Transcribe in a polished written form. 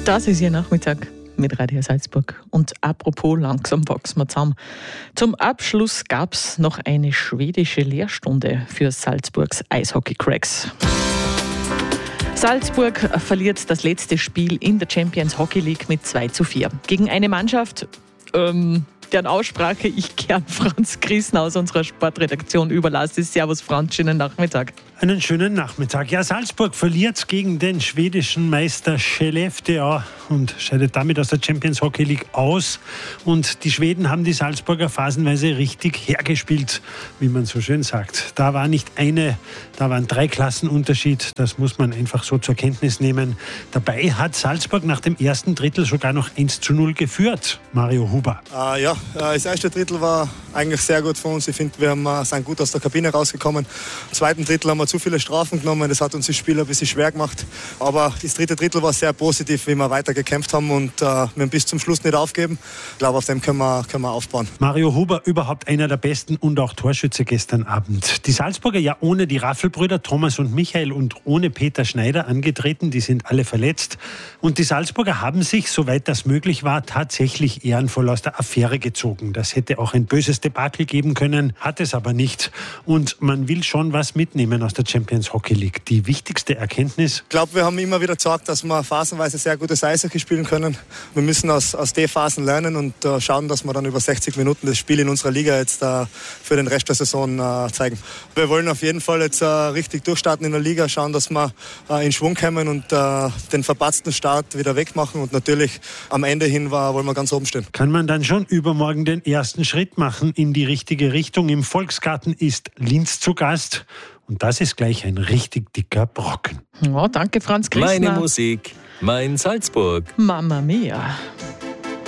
Das ist Ihr Nachmittag mit Radio Salzburg. Und apropos, langsam wachsen wir zusammen. Zum Abschluss gab es noch eine schwedische Lehrstunde für Salzburgs Eishockey-Cracks. Salzburg verliert das letzte Spiel in der Champions Hockey League mit 2:4 gegen eine Mannschaft, deren Aussprache ich gern Franz Griesner aus unserer Sportredaktion überlasse. Servus Franz, schönen Nachmittag. Einen schönen Nachmittag. Ja, Salzburg verliert gegen den schwedischen Meister Skellefteå und scheidet damit aus der Champions Hockey League aus. Und die Schweden haben die Salzburger phasenweise richtig hergespielt, wie man so schön sagt. Da war nicht eine, da waren 3 Klassenunterschied. Das muss man einfach so zur Kenntnis nehmen. Dabei hat Salzburg nach dem ersten Drittel sogar noch 1:0 geführt. Mario Huber. Das erste Drittel war eigentlich sehr gut für uns. Ich finde, wir sind gut aus der Kabine rausgekommen. Im zweiten Drittel haben wir zu viele Strafen genommen. Das hat uns das Spiel ein bisschen schwer gemacht. Aber das dritte Drittel war sehr positiv, wie wir weiter gekämpft haben und wir haben bis zum Schluss nicht aufgeben. Ich glaube, auf dem können wir aufbauen. Mario Huber, überhaupt einer der besten und auch Torschütze gestern Abend. Die Salzburger ja ohne die Raffelbrüder Thomas und Michael und ohne Peter Schneider angetreten. Die sind alle verletzt. Und die Salzburger haben sich, soweit das möglich war, tatsächlich ehrenvoll aus der Affäre gezogen. Das hätte auch ein böses Debakel geben können, hat es aber nicht. Und man will schon was mitnehmen aus der Champions Hockey League. Die wichtigste Erkenntnis? Ich glaube, wir haben immer wieder gezeigt, dass wir phasenweise sehr gutes Eishockey spielen können. Wir müssen aus den Phasen lernen und schauen, dass wir dann über 60 Minuten das Spiel in unserer Liga jetzt für den Rest der Saison zeigen. Wir wollen auf jeden Fall jetzt richtig durchstarten in der Liga, schauen, dass wir in Schwung kommen und den verpatzten Start wieder wegmachen und natürlich am Ende hin wollen wir ganz oben stehen. Kann man dann schon übermorgen den ersten Schritt machen in die richtige Richtung? Im Volksgarten ist Linz zu Gast. Und das ist gleich ein richtig dicker Brocken. Ja, danke Franz Griesner. Meine Musik, mein Salzburg. Mamma mia.